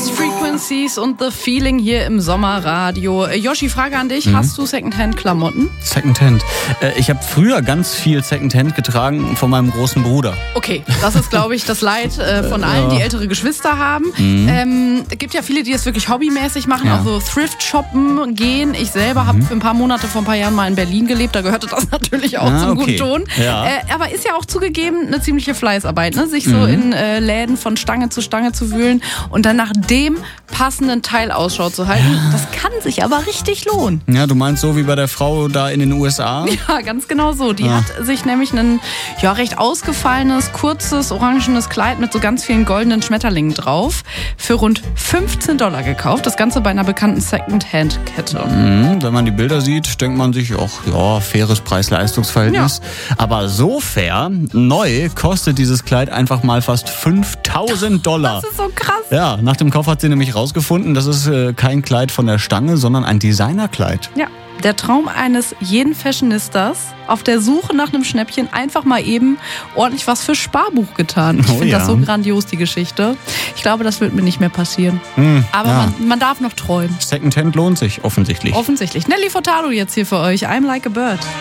Lost Frequencies und The Feeling hier im Sommerradio. Yoshi, Frage an dich. Hast du Secondhand-Klamotten? Secondhand. Ich habe früher ganz viel Secondhand getragen von meinem großen Bruder. Okay, das ist, glaube ich, das Leid von allen, die ältere Geschwister haben. Es gibt ja viele, die das wirklich hobbymäßig machen, auch so Thrift-Shoppen gehen. Ich selber habe für ein paar Monate, vor ein paar Jahren mal in Berlin gelebt. Da gehörte das natürlich auch zum guten Ton. Ja. Aber ist ja auch zugegeben eine ziemliche Fleißarbeit, ne? Sich so in Läden von Stange zu wühlen und dann nach dem passenden Teil Ausschau zu halten. Das kann sich aber richtig lohnen. Ja, du meinst so wie bei der Frau da in den USA? Ja, ganz genau so. Die hat sich nämlich ein recht ausgefallenes, kurzes, orangenes Kleid mit so ganz vielen goldenen Schmetterlingen drauf für rund $15 gekauft. Das Ganze bei einer bekannten Secondhand-Kette. Wenn man die Bilder sieht, denkt man sich, faires Preis-Leistungs-Verhältnis. Ja. Aber so fair, neu kostet dieses Kleid einfach mal fast $5.000. Das ist so krass. Ja, nach dem Kauf hat sie nämlich rausgefunden, das ist kein Kleid von der Stange, sondern ein Designerkleid. Ja, der Traum eines jeden Fashionistas, auf der Suche nach einem Schnäppchen, einfach mal eben ordentlich was für Sparbuch getan. Ich finde das so grandios, die Geschichte. Ich glaube, das wird mir nicht mehr passieren. Aber man darf noch träumen. Secondhand lohnt sich offensichtlich. Nelly Furtado jetzt hier für euch. I'm Like a Bird.